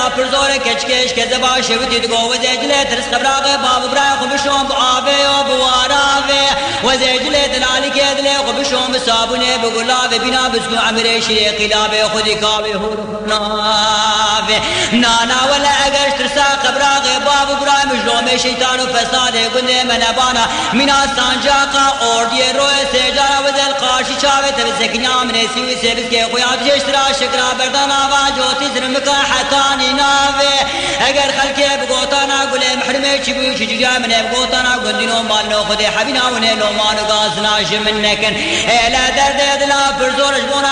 دلا پرزور کچکش که زبا شوتی دگو و زجله ترس قبراغ باب برای خوبشون بآبه و بوارابه و زجله دلالی که دله خوبشون بصابونه بگلاب بینا بسکو عمره شیره قلابه خودی کابه هرخنابه نانا ولا اگرش ترسا قبراغ باب برای مجلوم شیطان و فساد گنده منبانا مینا سانجاقا اوردی روی سجارا و دل قاشی چاوه تبسکنیا من سیوی سبس که خویات جشترا شکرا بردان آوا جوتی زرمکا حتانی ناوه اگر خلقه بگوتانا گله محرمه چی بو چی جا منه بگوتانا گندینو مالنو خود حبینا ونه لومانو گازنا جمن نکن ایلا درد دلا پرزورش بونا